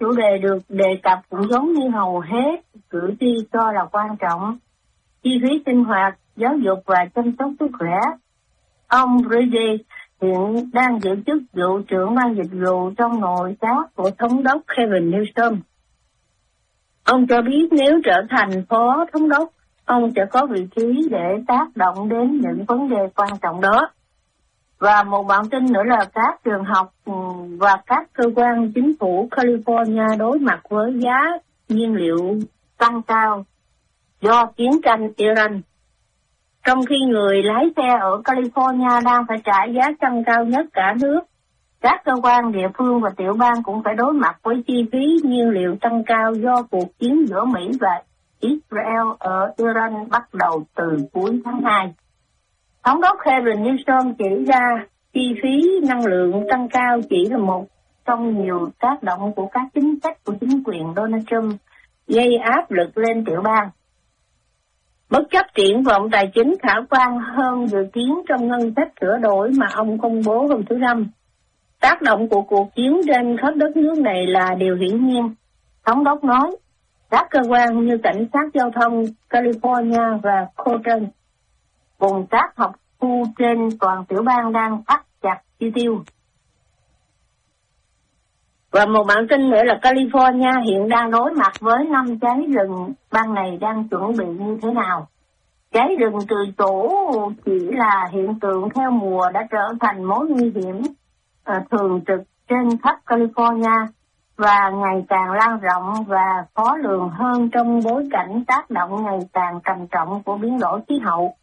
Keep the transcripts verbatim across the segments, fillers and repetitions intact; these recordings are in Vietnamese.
chủ đề được đề cập cũng giống như hầu hết cử tri cho là quan trọng: chi phí sinh hoạt, giáo dục và chăm sóc sức khỏe. Ông Brady hiện đang giữ chức vụ trưởng ban dịch vụ trong nội các của thống đốc Gavin Newsom. Ông cho biết nếu trở thành phó thống đốc, ông sẽ có vị trí để tác động đến những vấn đề quan trọng đó. Và một bản tin nữa là các trường học và các cơ quan chính phủ California đối mặt với giá nhiên liệu tăng cao do chiến tranh Iran. Trong khi người lái xe ở California đang phải trả giá tăng cao nhất cả nước, các cơ quan địa phương và tiểu bang cũng phải đối mặt với chi phí nhiên liệu tăng cao do cuộc chiến giữa Mỹ và Israel ở Iran bắt đầu từ cuối tháng hai. Thống đốc Gavin Newsom chỉ ra chi phí năng lượng tăng cao chỉ là một trong nhiều tác động của các chính sách của chính quyền Donald Trump gây áp lực lên tiểu bang. Bất chấp triển vọng tài chính khả quan hơn dự kiến trong ngân sách sửa đổi mà ông công bố hôm thứ Năm, tác động của cuộc chiến trên khắp đất nước này là điều hiển nhiên. Thống đốc nói, các cơ quan như cảnh sát giao thông California và Colton cùng các học khu trên toàn tiểu bang đang thắt chặt chi tiêu. Và một bản tin nữa là California hiện đang đối mặt với năm cháy rừng, bang này đang chuẩn bị như thế nào? Cháy rừng từ chỗ chỉ là hiện tượng theo mùa đã trở thành mối nguy hiểm uh, thường trực trên khắp California và ngày càng lan rộng và khó lường hơn trong bối cảnh tác động ngày càng trầm trọng của biến đổi khí hậu.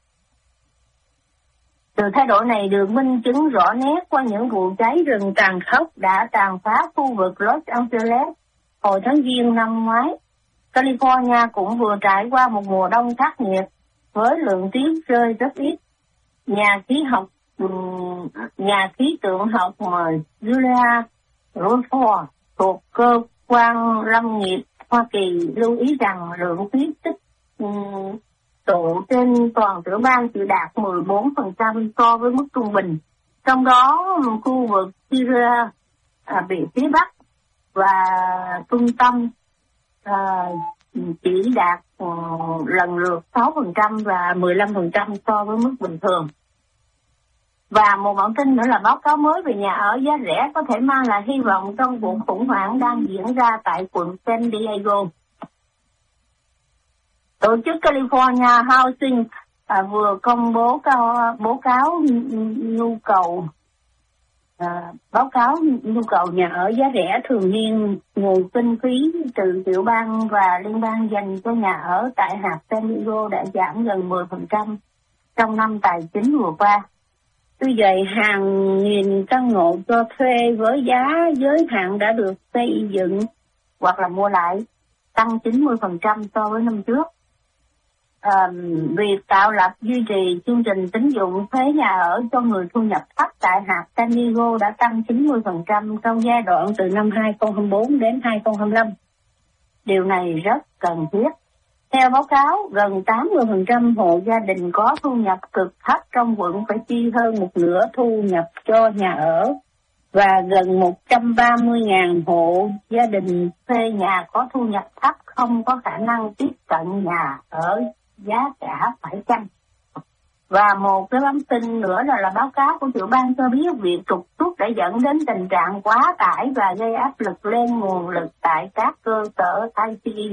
Sự thay đổi này được minh chứng rõ nét qua những vụ cháy rừng tàn khốc đã tàn phá khu vực Los Angeles hồi tháng Giêng năm ngoái. California cũng vừa trải qua một mùa đông khắc nghiệt với lượng tuyết rơi rất ít. Nhà khí học nhà khí tượng học Julia Rutherford thuộc cơ quan lâm nghiệp Hoa Kỳ lưu ý rằng lượng tuyết tích độ trên toàn tiểu bang chỉ đạt mười bốn phần trăm so với mức trung bình. Trong đó, khu vực Syria à, bị phía Bắc và trung tâm à, chỉ đạt uh, lần lượt sáu phần trăm và mười lăm phần trăm so với mức bình thường. Và một bản tin nữa là báo cáo mới về nhà ở giá rẻ có thể mang lại hy vọng trong vụ khủng hoảng đang diễn ra tại quận San Diego. Tổ chức California Housing à, vừa công bố cao, báo cáo nhu cầu à, báo cáo nhu cầu nhà ở giá rẻ thường niên, nguồn kinh phí từ tiểu bang và liên bang dành cho nhà ở tại hạt San Diego đã giảm gần mười phần trăm trong năm tài chính vừa qua. Tuy vậy, hàng nghìn căn hộ cho thuê với giá giới hạn đã được xây dựng hoặc là mua lại, tăng chín mươi phần trăm so với năm trước. À, việc tạo lập duy trì chương trình tín dụng thuế nhà ở cho người thu nhập thấp tại hạt San Diego đã tăng chín mươi phần trăm trong giai đoạn từ năm hai không hai tư đến hai không hai lăm. Điều này rất cần thiết. Theo báo cáo, gần tám mươi phần trăm hộ gia đình có thu nhập cực thấp trong quận phải chi hơn một nửa thu nhập cho nhà ở, và gần một trăm ba mươi nghìn hộ gia đình thuê nhà có thu nhập thấp không có khả năng tiếp cận nhà ở giá cả phải chăng. Và một cái bản tin nữa là, là báo cáo của tiểu bang cho biết việc trục xuất đã dẫn đến tình trạng quá tải và gây áp lực lên nguồn lực tại các cơ sở i xê u.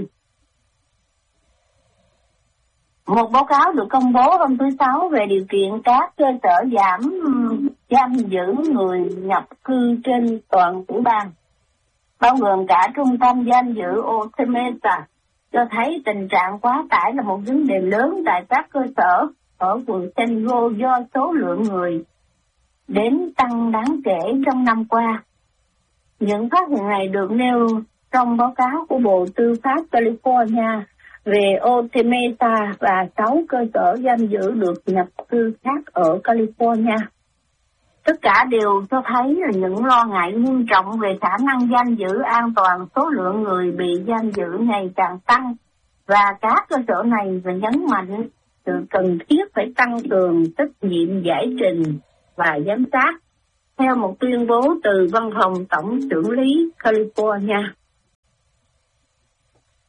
Một báo cáo được công bố hôm thứ Sáu về điều kiện các cơ sở giảm giam giữ người nhập cư trên toàn tiểu bang, bao gồm cả trung tâm giam giữ Otmesa, cho thấy tình trạng quá tải là một vấn đề lớn tại các cơ sở ở quận San Diego do số lượng người đến tăng đáng kể trong năm qua. Những phát hiện này được nêu trong báo cáo của Bộ Tư pháp California về Otmesa và sáu cơ sở giam giữ được nhập cư khác ở California. Tất cả đều cho thấy là những lo ngại nghiêm trọng về khả năng giam giữ an toàn, số lượng người bị giam giữ ngày càng tăng, và các cơ sở này và nhấn mạnh sự cần thiết phải tăng cường trách nhiệm giải trình và giám sát, theo một tuyên bố từ Văn phòng Tổng xử lý California.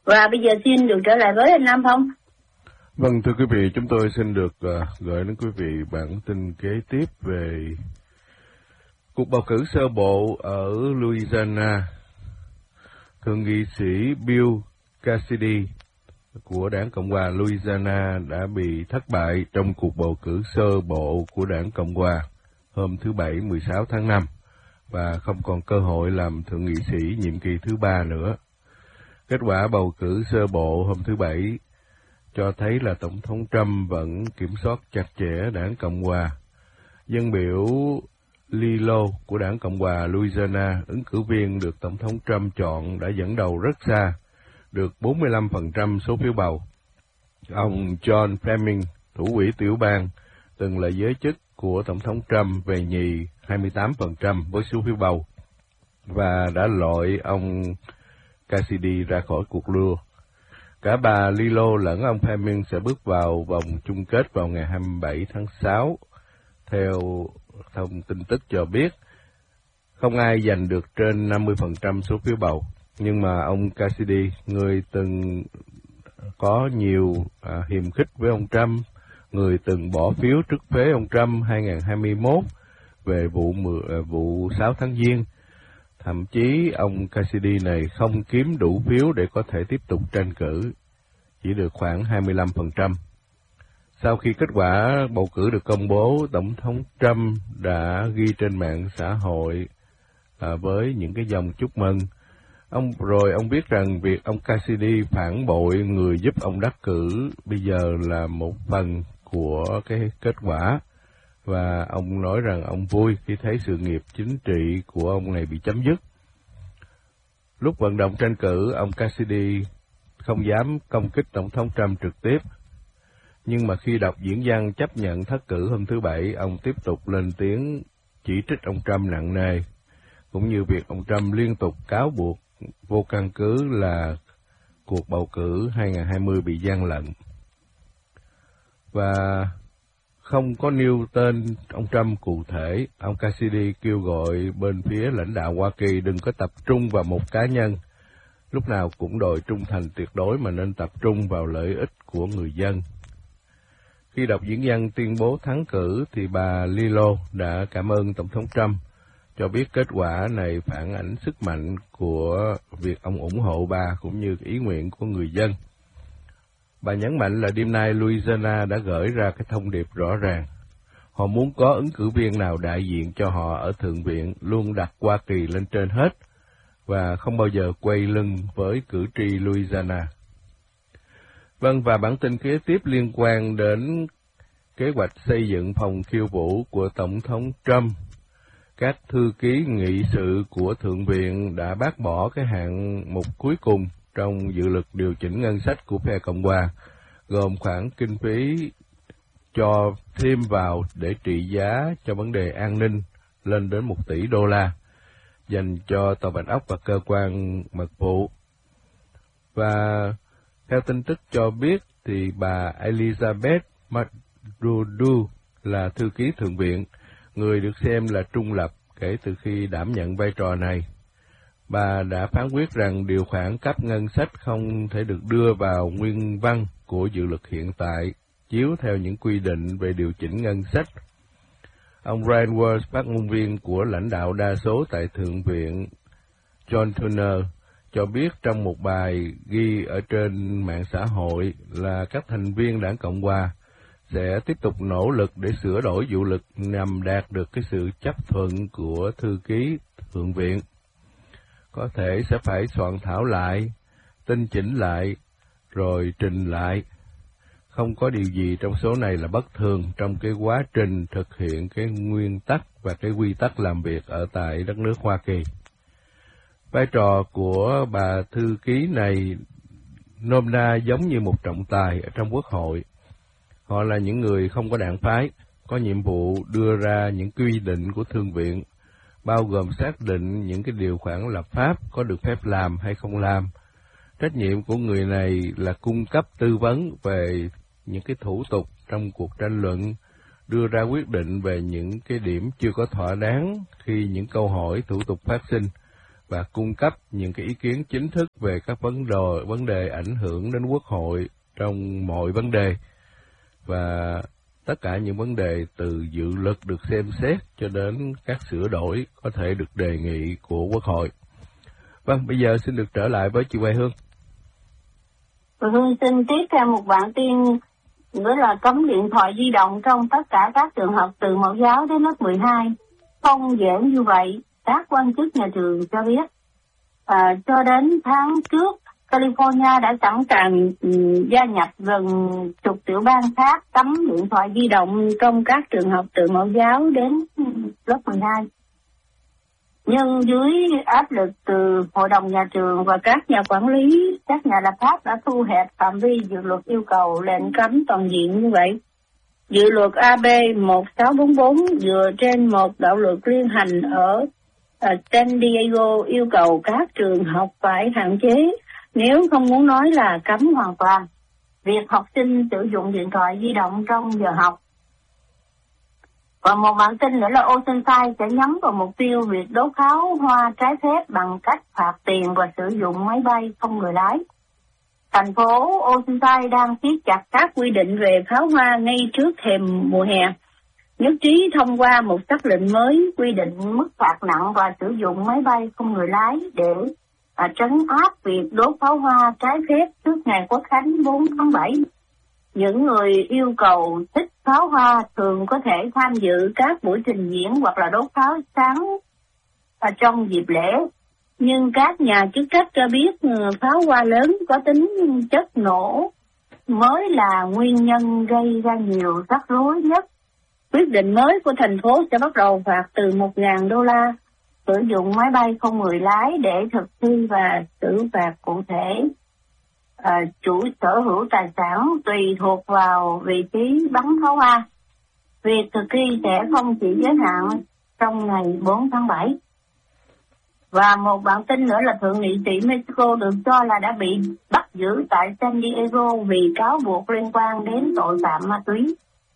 Và bây giờ xin được trở lại với anh Nam Phong. Vâng, thưa quý vị, chúng tôi xin được uh, gửi đến quý vị bản tin kế tiếp về cuộc bầu cử sơ bộ ở Louisiana. Thượng nghị sĩ Bill Cassidy của đảng Cộng hòa Louisiana đã bị thất bại trong cuộc bầu cử sơ bộ của đảng Cộng hòa hôm thứ Bảy mười sáu tháng năm và không còn cơ hội làm thượng nghị sĩ nhiệm kỳ thứ ba nữa. Kết quả bầu cử sơ bộ hôm thứ Bảy cho thấy là Tổng thống Trump vẫn kiểm soát chặt chẽ đảng Cộng hòa. Dân biểu Lilo của đảng Cộng hòa Louisiana, ứng cử viên được Tổng thống Trump chọn, đã dẫn đầu rất xa, được bốn mươi lăm phần trăm số phiếu bầu. Ông John Fleming, thủ ủy tiểu bang, từng là giới chức của Tổng thống Trump, về nhì hai mươi tám phần trăm với số phiếu bầu và đã loại ông Cassidy ra khỏi cuộc đua. Cả bà Lilo lẫn ông Fleming sẽ bước vào vòng chung kết vào ngày hai mươi bảy tháng sáu. Theo thông tin tức cho biết, không ai giành được trên năm mươi phần trăm số phiếu bầu, nhưng mà ông Cassidy, người từng có nhiều à, hiềm khích với ông Trump, người từng bỏ phiếu trức phế ông Trump hai nghìn không trăm hai mươi mốt về vụ mười, vụ sáu tháng Giêng. Thậm chí ông Cassidy này không kiếm đủ phiếu để có thể tiếp tục tranh cử, chỉ được khoảng hai mươi lăm phần trăm. Sau khi kết quả bầu cử được công bố, Tổng thống Trump đã ghi trên mạng xã hội à, với những cái dòng chúc mừng. Ông rồi ông biết rằng việc ông Cassidy phản bội người giúp ông đắc cử bây giờ là một phần của cái kết quả, và ông nói rằng ông vui khi thấy sự nghiệp chính trị của ông này bị chấm dứt. Lúc vận động tranh cử, ông Cassidy không dám công kích Tổng thống Trump trực tiếp, nhưng mà khi đọc diễn văn chấp nhận thất cử hôm thứ Bảy, ông tiếp tục lên tiếng chỉ trích ông Trump nặng nề, cũng như việc ông Trump liên tục cáo buộc vô căn cứ là cuộc bầu cử hai nghìn không trăm hai mươi bị gian lận. Và không có nêu tên ông Trump cụ thể, ông Cassidy kêu gọi bên phía lãnh đạo Hoa Kỳ đừng có tập trung vào một cá nhân, lúc nào cũng đòi trung thành tuyệt đối mà nên tập trung vào lợi ích của người dân. Khi đọc diễn văn tuyên bố thắng cử thì bà Lilo đã cảm ơn Tổng thống Trump, cho biết kết quả này phản ánh sức mạnh của việc ông ủng hộ bà cũng như ý nguyện của người dân. Bà nhấn mạnh là đêm nay Louisiana đã gửi ra cái thông điệp rõ ràng. Họ muốn có ứng cử viên nào đại diện cho họ ở Thượng viện, luôn đặt Hoa Kỳ lên trên hết, và không bao giờ quay lưng với cử tri Louisiana. Vâng, và bản tin kế tiếp liên quan đến kế hoạch xây dựng phòng khiêu vũ của Tổng thống Trump. Các thư ký nghị sự của Thượng viện đã bác bỏ cái hạng mục cuối cùng trong dự luật điều chỉnh ngân sách của phe Cộng hòa, gồm khoản kinh phí cho thêm vào để trị giá cho vấn đề an ninh lên đến một tỷ đô la, dành cho Tòa Bạch Ốc và cơ quan mật vụ. Và theo tin tức cho biết thì bà Elizabeth Magruder là thư ký Thượng viện, người được xem là trung lập kể từ khi đảm nhận vai trò này. Bà đã phán quyết rằng điều khoản cấp ngân sách không thể được đưa vào nguyên văn của dự luật hiện tại, chiếu theo những quy định về điều chỉnh ngân sách. Ông Ryan Walsh, phát ngôn viên của lãnh đạo đa số tại Thượng viện John Turner, cho biết trong một bài ghi ở trên mạng xã hội là các thành viên đảng Cộng hòa sẽ tiếp tục nỗ lực để sửa đổi dự luật nhằm đạt được cái sự chấp thuận của thư ký Thượng viện. Có thể sẽ phải soạn thảo lại, tinh chỉnh lại, rồi trình lại. Không có điều gì trong số này là bất thường trong cái quá trình thực hiện cái nguyên tắc và cái quy tắc làm việc ở tại đất nước Hoa Kỳ. Vai trò của bà thư ký này nôm na giống như một trọng tài ở trong Quốc hội. Họ là những người không có đảng phái, có nhiệm vụ đưa ra những quy định của Thượng viện, bao gồm xác định những cái điều khoản lập pháp có được phép làm hay không làm. Trách nhiệm của người này là cung cấp tư vấn về những cái thủ tục trong cuộc tranh luận, đưa ra quyết định về những cái điểm chưa có thỏa đáng khi những câu hỏi thủ tục phát sinh, và cung cấp những cái ý kiến chính thức về các vấn đề vấn đề ảnh hưởng đến Quốc hội trong mọi vấn đề, và tất cả những vấn đề từ dự luật được xem xét cho đến các sửa đổi có thể được đề nghị của Quốc hội. Vâng, bây giờ xin được trở lại với chị Hoài Hương. Hương xin tiếp theo một bản tin nữa là cấm điện thoại di động trong tất cả các trường học từ mẫu giáo đến lớp mười hai. Không dễ như vậy, các quan chức nhà trường cho biết. À, cho đến tháng trước, California đã sẵn sàng um, gia nhập gần chục tiểu bang khác cấm điện thoại di động trong các trường học từ mẫu giáo đến lớp mười hai. Nhưng dưới áp lực từ hội đồng nhà trường và các nhà quản lý, các nhà lập pháp đã thu hẹp phạm vi dự luật yêu cầu lệnh cấm toàn diện như vậy. Dự luật A B một sáu bốn bốn dựa trên một đạo luật liên hành ở San Diego yêu cầu các trường học phải hạn chế, nếu không muốn nói là cấm hoàn toàn, việc học sinh sử dụng điện thoại di động trong giờ học. Và một bản tin nữa là Oceanside sẽ nhắm vào mục tiêu việc đốt pháo hoa trái phép bằng cách phạt tiền và sử dụng máy bay không người lái. Thành phố Oceanside đang siết chặt các quy định về pháo hoa ngay trước thềm mùa hè, nhất trí thông qua một sắc lệnh mới quy định mức phạt nặng và sử dụng máy bay không người lái để à, trấn áp việc đốt pháo hoa trái phép trước ngày Quốc khánh bốn tháng bảy. Những người yêu cầu thích pháo hoa thường có thể tham dự các buổi trình diễn hoặc là đốt pháo sáng à, trong dịp lễ. Nhưng các nhà chức trách cho biết pháo hoa lớn có tính chất nổ mới là nguyên nhân gây ra nhiều rắc rối nhất. Quyết định mới của thành phố sẽ bắt đầu phạt từ một nghìn đô la sử dụng máy bay không người lái để thực thi và xử phạt cụ thể. À, chủ sở hữu tài sản tùy thuộc vào vị trí bắn pháo hoa. Việc thực thi sẽ không chỉ giới hạn trong ngày bốn tháng bảy. Và một bản tin nữa là Thượng nghị sĩ Mexico được cho là đã bị bắt giữ tại San Diego vì cáo buộc liên quan đến tội phạm ma túy.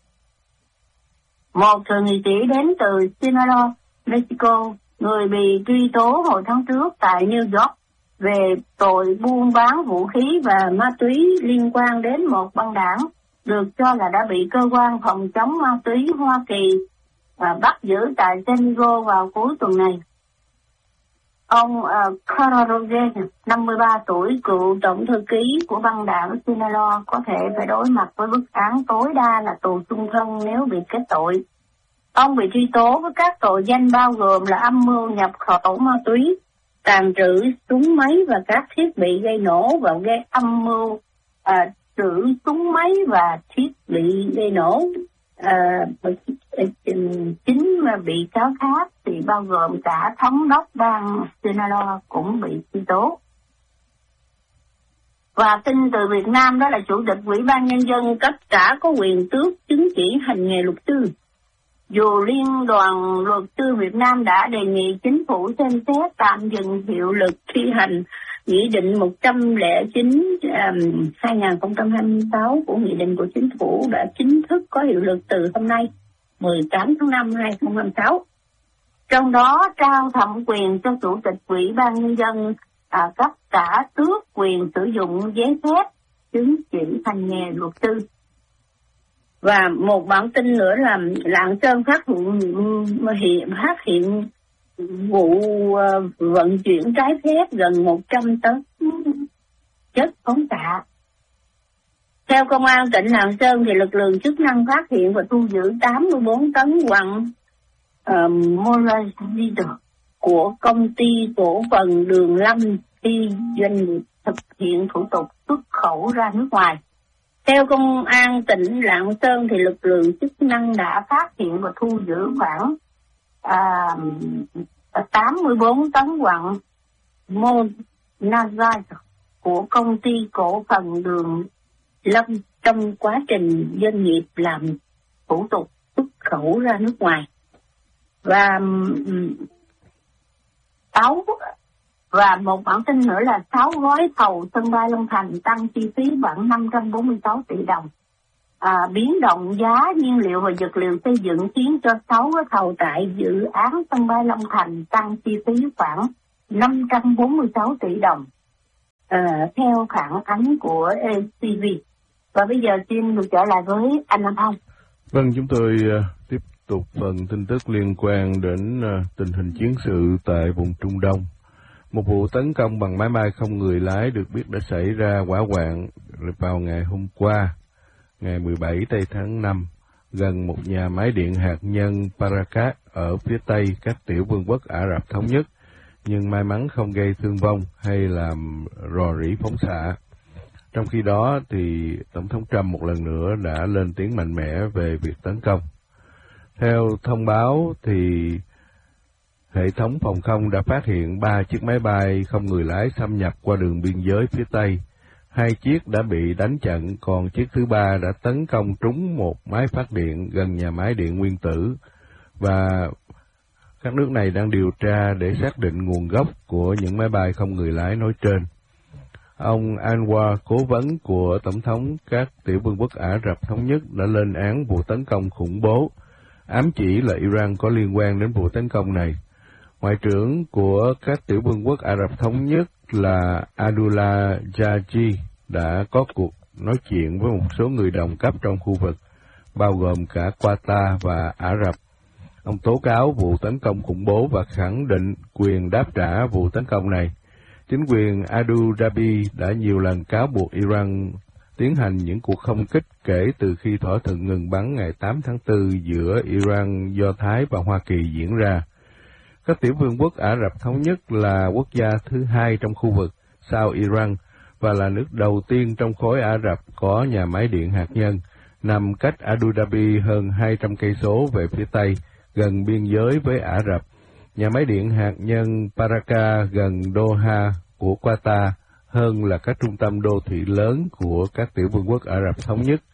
Một thượng nghị sĩ đến từ Sinaloa, Mexico, người bị truy tố hồi tháng trước tại New York về tội buôn bán vũ khí và ma túy liên quan đến một băng đảng, được cho là đã bị cơ quan phòng chống ma túy Hoa Kỳ và bắt giữ tại San Diego vào cuối tuần này. Ông uh, Carl Rogers, năm mươi ba tuổi, cựu tổng thư ký của băng đảng Sinaloa, có thể phải đối mặt với bức án tối đa là tù chung thân nếu bị kết tội. Ông bị truy tố với các tội danh bao gồm là âm mưu nhập khẩu ma túy, tàng trữ súng máy và các thiết bị gây nổ và gây âm mưu à, trữ súng máy và thiết bị gây nổ. À, chính mà bị cáo khác thì bao gồm cả thống đốc bang Sinaloa cũng bị truy tố. Và tin từ Việt Nam đó là Chủ tịch Ủy ban Nhân dân cấp xã có quyền tước chứng chỉ hành nghề luật sư. Dù Liên đoàn Luật sư Việt Nam đã đề nghị chính phủ xem xét tạm dừng hiệu lực thi hành Nghị định một trăm lẻ chín um, hai nghìn không trăm hai mươi sáu của Nghị định của Chính phủ đã chính thức có hiệu lực từ hôm nay, mười tám tháng năm năm hai nghìn không trăm hai mươi sáu. Trong đó trao thẩm quyền cho Chủ tịch Ủy ban Nhân dân à, cấp xã tước quyền sử dụng giấy phép chứng chỉ hành nghề luật sư. Và một bản tin nữa là Lạng Sơn phát hiện, hiện phát hiện vụ vận chuyển trái phép gần một trăm tấn chất phóng xạ. Theo Công an tỉnh Lạng Sơn thì lực lượng chức năng phát hiện và thu giữ tám mươi bốn tấn quặng uh, molasses của công ty cổ phần Đường Lâm khi doanh nghiệp thực hiện thủ tục xuất khẩu ra nước ngoài. Theo Công an tỉnh Lạng Sơn thì lực lượng chức năng đã phát hiện và thu giữ khoảng à, tám mươi bốn tấn quặng molasses của công ty cổ phần Đường Lâm trong quá trình doanh nghiệp làm thủ tục xuất khẩu ra nước ngoài. Và sáu Và một bản tin nữa là sáu gói thầu sân bay Long Thành tăng chi phí khoảng năm trăm bốn mươi sáu tỷ đồng. À, biến động giá nhiên liệu và vật liệu xây dựng khiến cho sáu gói thầu tại dự án sân bay Long Thành tăng chi phí khoảng năm trăm bốn mươi sáu tỷ đồng, uh, theo phản ánh của a xê vê. Và bây giờ xin được trở lại với anh Nam Phong. Vâng, chúng tôi uh, tiếp tục phần tin tức liên quan đến uh, tình hình chiến sự tại vùng Trung Đông. Một vụ tấn công bằng máy bay không người lái được biết đã xảy ra hỏa hoạn vào ngày hôm qua, ngày mười bảy tây tháng năm, gần một nhà máy điện hạt nhân Parakat ở phía tây các tiểu vương quốc Ả Rập Thống Nhất, nhưng may mắn không gây thương vong hay làm rò rỉ phóng xạ. Trong khi đó, thì Tổng thống Trump một lần nữa đã lên tiếng mạnh mẽ về việc tấn công. Theo thông báo, thì hệ thống phòng không đã phát hiện ba chiếc máy bay không người lái xâm nhập qua đường biên giới phía Tây. Hai chiếc đã bị đánh chặn, còn chiếc thứ ba đã tấn công trúng một máy phát điện gần nhà máy điện nguyên tử. Và các nước này đang điều tra để xác định nguồn gốc của những máy bay không người lái nói trên. Ông Anwar, cố vấn của Tổng thống các tiểu vương quốc Ả Rập Thống Nhất, đã lên án vụ tấn công khủng bố, ám chỉ là Iran có liên quan đến vụ tấn công này. Ngoại trưởng của các tiểu vương quốc Ả Rập Thống Nhất là Abdullah Jaji đã có cuộc nói chuyện với một số người đồng cấp trong khu vực, bao gồm cả Qatar và Ả Rập. Ông tố cáo vụ tấn công khủng bố và khẳng định quyền đáp trả vụ tấn công này. Chính quyền Abu Dhabi đã nhiều lần cáo buộc Iran tiến hành những cuộc không kích kể từ khi thỏa thuận ngừng bắn ngày tám tháng tư giữa Iran, Do Thái và Hoa Kỳ diễn ra. Các tiểu vương quốc Ả Rập Thống Nhất là quốc gia thứ hai trong khu vực sau Iran và là nước đầu tiên trong khối Ả Rập có nhà máy điện hạt nhân, nằm cách Abu Dhabi hơn hai trăm cây số về phía tây, gần biên giới với Ả Rập. Nhà máy điện hạt nhân Parakat gần Doha của Qatar hơn là các trung tâm đô thị lớn của các tiểu vương quốc Ả Rập Thống Nhất.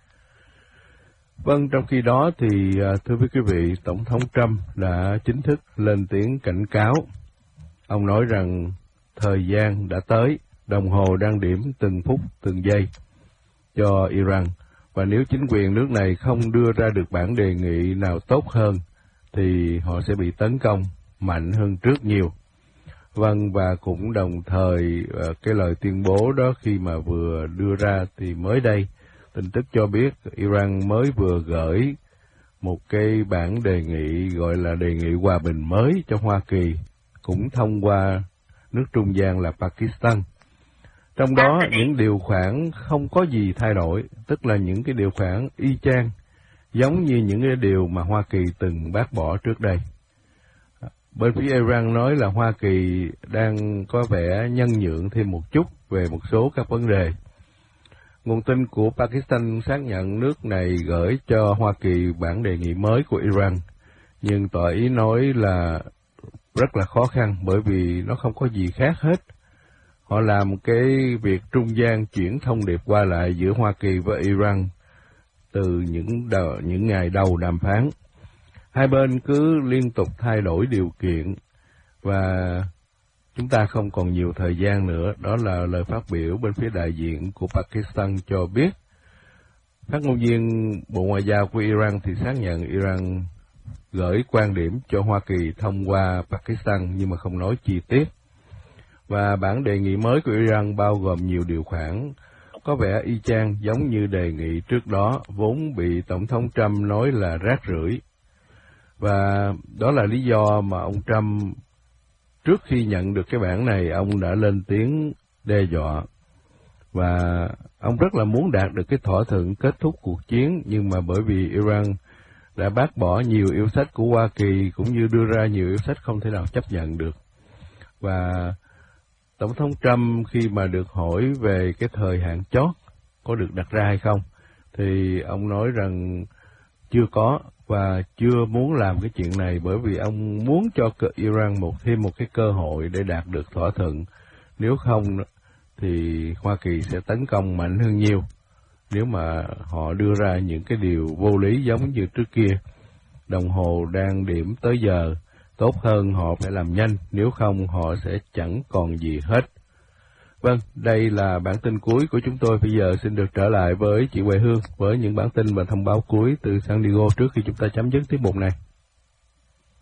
Vâng, trong khi đó thì thưa quý vị, Tổng thống Trump đã chính thức lên tiếng cảnh cáo. Ông nói rằng thời gian đã tới, đồng hồ đang điểm từng phút từng giây cho Iran, và nếu chính quyền nước này không đưa ra được bản đề nghị nào tốt hơn thì họ sẽ bị tấn công mạnh hơn trước nhiều. Vâng, và cũng đồng thời cái lời tuyên bố đó khi mà vừa đưa ra thì mới đây tin tức cho biết Iran mới vừa gửi một cái bản đề nghị gọi là đề nghị hòa bình mới cho Hoa Kỳ, cũng thông qua nước trung gian là Pakistan. Trong đó những điều khoản không có gì thay đổi, tức là những cái điều khoản y chang, giống như những cái điều mà Hoa Kỳ từng bác bỏ trước đây. Bên phía Iran nói là Hoa Kỳ đang có vẻ nhân nhượng thêm một chút về một số các vấn đề. Nguồn tin của Pakistan xác nhận nước này gửi cho Hoa Kỳ bản đề nghị mới của Iran, nhưng tỏ ý nói là rất là khó khăn bởi vì nó không có gì khác hết. Họ làm cái việc trung gian chuyển thông điệp qua lại giữa Hoa Kỳ và Iran từ những đầu, những ngày đầu đàm phán. Hai bên cứ liên tục thay đổi điều kiện và chúng ta không còn nhiều thời gian nữa. Đó là lời phát biểu bên phía đại diện của Pakistan cho biết. Phát ngôn viên Bộ Ngoại giao của Iran thì xác nhận Iran gửi quan điểm cho Hoa Kỳ thông qua Pakistan nhưng mà không nói chi tiết. Và bản đề nghị mới của Iran bao gồm nhiều điều khoản có vẻ y chang giống như đề nghị trước đó, vốn bị Tổng thống Trump nói là rác rưởi. Và đó là lý do mà ông Trump trước khi nhận được cái bản này, ông đã lên tiếng đe dọa. Và ông rất là muốn đạt được cái thỏa thuận kết thúc cuộc chiến, nhưng mà bởi vì Iran đã bác bỏ nhiều yêu sách của Hoa Kỳ, cũng như đưa ra nhiều yêu sách không thể nào chấp nhận được. Và Tổng thống Trump khi mà được hỏi về cái thời hạn chót có được đặt ra hay không, thì ông nói rằng chưa có và chưa muốn làm cái chuyện này, bởi vì ông muốn cho Iran một thêm một cái cơ hội để đạt được thỏa thuận. Nếu không thì Hoa Kỳ sẽ tấn công mạnh hơn nhiều nếu mà họ đưa ra những cái điều vô lý giống như trước kia. Đồng hồ đang điểm tới giờ, tốt hơn họ phải làm nhanh, nếu không họ sẽ chẳng còn gì hết. Vâng, đây là bản tin cuối của chúng tôi. Bây giờ xin được trở lại với chị Huệ Hương với những bản tin và thông báo cuối từ San Diego trước khi chúng ta chấm dứt tiết mục này.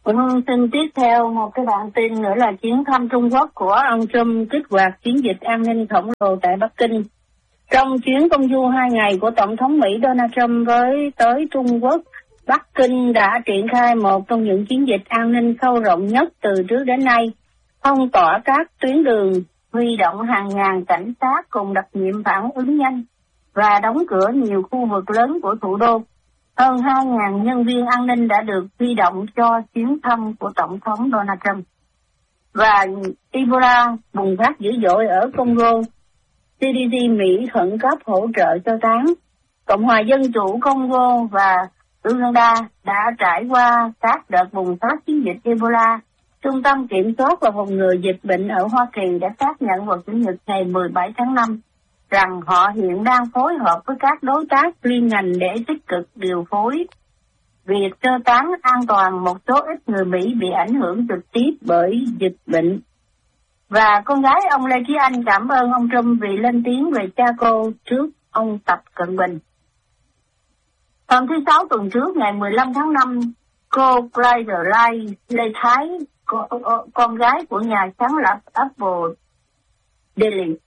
Hương tin tiếp theo một cái bản tin nữa là chuyến thăm Trung Quốc của ông Trump kích hoạt chiến dịch an ninh khổng lồ tại Bắc Kinh. Trong chuyến công du hai ngày của Tổng thống Mỹ Donald Trump với tới Trung Quốc, Bắc Kinh đã triển khai một trong những chiến dịch an ninh sâu rộng nhất từ trước đến nay, phong tỏa các tuyến đường, huy động hàng ngàn cảnh sát cùng đặc nhiệm phản ứng nhanh và đóng cửa nhiều khu vực lớn của thủ đô. Hơn hai nghìn nhân viên an ninh đã được huy động cho chuyến thăm của Tổng thống Donald Trump. Và Ebola bùng phát dữ dội ở Congo. xê đê xê Mỹ khẩn cấp hỗ trợ sơ tán. Cộng hòa Dân chủ Congo và Uganda đã trải qua các đợt bùng phát chiến dịch Ebola. Trung tâm Kiểm soát và Phòng ngừa Dịch bệnh ở Hoa Kỳ đã xác nhận vào Chủ nhật ngày mười bảy tháng năm rằng họ hiện đang phối hợp với các đối tác liên ngành để tích cực điều phối việc sơ tán an toàn một số ít người Mỹ bị ảnh hưởng trực tiếp bởi dịch bệnh. Và con gái ông Lê Trí Anh cảm ơn ông Trump vì lên tiếng về cha cô trước ông Tập Cận Bình. Hôm thứ Sáu tuần trước, ngày mười lăm tháng năm, cô Claire Lai Lê Thái, con, con gái của nhà sáng lập Apple Daily,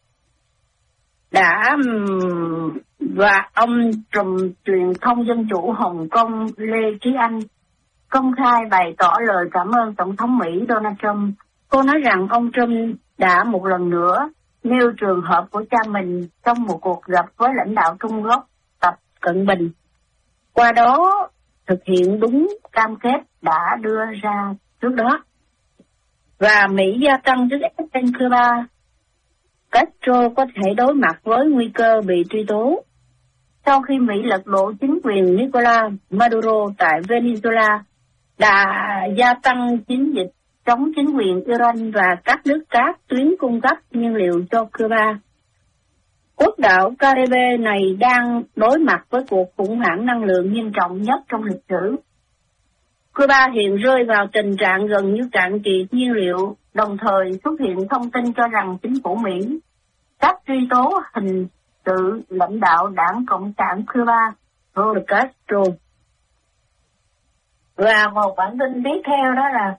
đã và ông trùm truyền thông Dân chủ Hồng Kông Lê Trí Anh công khai bày tỏ lời cảm ơn Tổng thống Mỹ Donald Trump. Cô nói rằng ông Trump đã một lần nữa nêu trường hợp của cha mình trong một cuộc gặp với lãnh đạo Trung Quốc Tập Cận Bình, qua đó thực hiện đúng cam kết đã đưa ra trước đó. Và Mỹ gia tăng sức ép trên Cuba. Castro có thể đối mặt với nguy cơ bị truy tố. Sau khi Mỹ lật đổ chính quyền Nicolas Maduro tại Venezuela, đã gia tăng chiến dịch chống chính quyền Iran và cắt đứt các tuyến cung cấp nhiên liệu cho Cuba. Quốc đảo Caribe này đang đối mặt với cuộc khủng hoảng năng lượng nghiêm trọng nhất trong lịch sử. Cuba hiện rơi vào tình trạng gần như cạn kiệt nhiên liệu, đồng thời xuất hiện thông tin cho rằng chính phủ Mỹ sắp truy tố hình sự lãnh đạo Đảng Cộng sản Cuba Fidel Castro. Và một bản tin tiếp theo đó là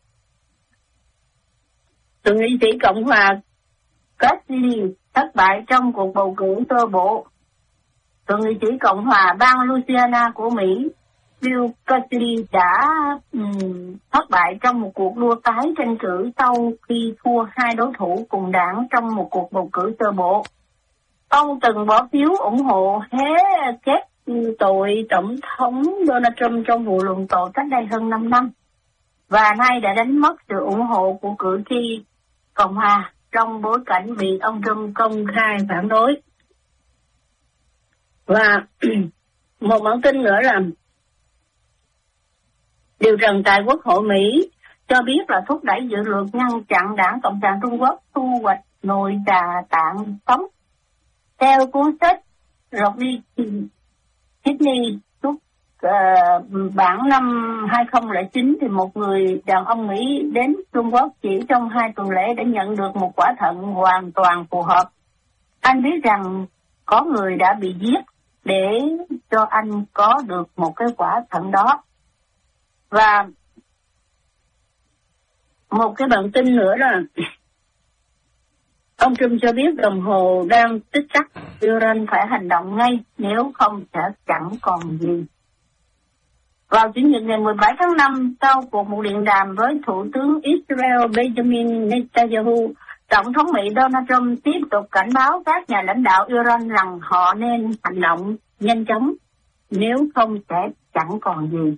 thượng nghị sĩ Cộng hòa Cassidy thất bại trong cuộc bầu cử sơ bộ. Thượng nghị sĩ Cộng hòa bang Louisiana của Mỹ Bill Cassidy đã um, thất bại trong một cuộc đua tái tranh cử sau khi thua hai đối thủ cùng đảng trong một cuộc bầu cử sơ bộ. Ông từng bỏ phiếu ủng hộ hé kết tội Tổng thống Donald Trump trong vụ luận tội cách đây hơn năm năm, và nay đã đánh mất sự ủng hộ của cử tri Cộng hòa trong bối cảnh bị ông Trump công khai phản đối. Và một bản tin nữa là điều trần tại Quốc hội Mỹ cho biết là thúc đẩy dự luật ngăn chặn Đảng Cộng sản Trung Quốc thu hoạch nội trà tạng sống. Theo cuốn sách Robbie Kidney xuất uh, bản năm hai không không chín, thì một người đàn ông Mỹ đến Trung Quốc chỉ trong hai tuần lễ đã nhận được một quả thận hoàn toàn phù hợp. Anh biết rằng có người đã bị giết để cho anh có được một cái quả thận đó. Và một cái bản tin nữa là ông Trump cho biết đồng hồ đang tích tắc, Iran phải hành động ngay, nếu không sẽ chẳng còn gì. Vào Chủ nhật ngày mười bảy tháng năm, sau cuộc một điện đàm với Thủ tướng Israel Benjamin Netanyahu, Tổng thống Mỹ Donald Trump tiếp tục cảnh báo các nhà lãnh đạo Iran rằng họ nên hành động nhanh chóng, nếu không sẽ chẳng còn gì.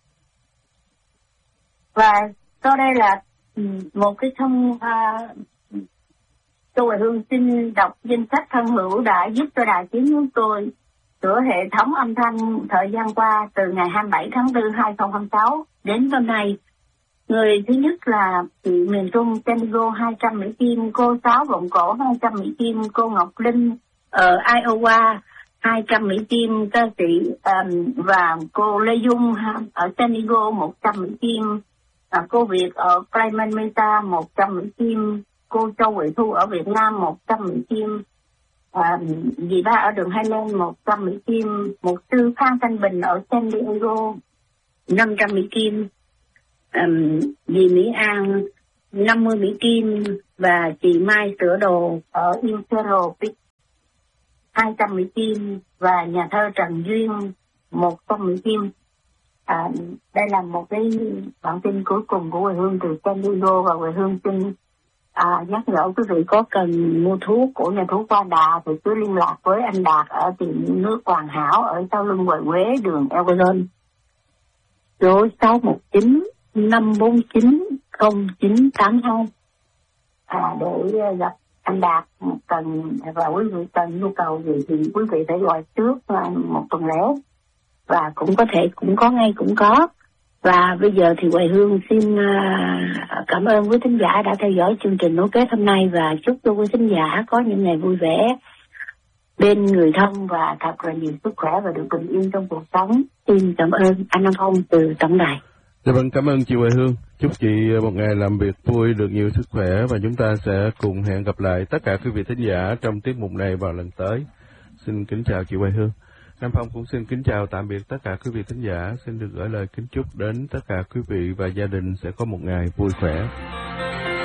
Và sau đây là một cái thông... Uh, tôi Hương xin đọc danh sách thân hữu đã giúp cho đài tiếng chúng tôi sửa hệ thống âm thanh thời gian qua từ ngày hai mươi bảy tháng tư hai không hai sáu đến hôm nay. Người thứ nhất là chị miền Trung Tengo hai trăm Mỹ Kim, cô Sáu Vọng Cổ hai trăm Mỹ Kim, cô Ngọc Linh ở Iowa hai trăm Mỹ Kim, ca sĩ um, và cô Lê Dung ở San Diego một trăm Mỹ Kim, à, cô Việt ở Cayman Mesa một trăm Mỹ Kim, cô Châu Huệ Thu ở Việt Nam một trăm Mỹ Kim, à, dì ba ở đường Highland một trăm Mỹ Kim, mục sư Phan Thanh Bình ở San Diego năm trăm Mỹ Kim, um, dì Mỹ An năm mươi Mỹ Kim và chị Mai Sửa Đồ ở Imperial Peak hai trăm Mỹ Kim và nhà thơ Trần Duyên một trăm Mỹ Kim. À, đây là một cái bản tin cuối cùng của quê hương từ San Diego, và quê hương xin à, nhắc nhở quý vị có cần mua thuốc của nhà thuốc Hoa Đà thì cứ liên lạc với anh Đạt ở tiệm nước Hoàn Hảo ở sau lưng Quầy Quế, đường Evergreen, số sáu một chín năm bốn chín không chín tám hai à, để gặp anh Đạt. Cần và quý vị cần nhu cầu gì thì quý vị phải gọi trước một tuần lễ, và cũng có thể cũng có ngay cũng có. Và bây giờ thì Hoài Hương xin uh, cảm ơn quý thính giả đã theo dõi chương trình nối kết hôm nay, và chúc cho quý thính giả có những ngày vui vẻ bên người thân và thật là nhiều sức khỏe và được bình yên trong cuộc sống. Xin cảm ơn anh Nam Phong từ tổng đài. Dạ vâng, cảm ơn chị Hoài Hương. Chúc chị một ngày làm việc vui, được nhiều sức khỏe, và chúng ta sẽ cùng hẹn gặp lại tất cả quý vị thính giả trong tiết mục này vào lần tới. Xin kính chào chị Hoài Hương. Nam Phong cũng xin kính chào tạm biệt tất cả quý vị thính giả. Xin được gửi lời kính chúc đến tất cả quý vị và gia đình sẽ có một ngày vui khỏe.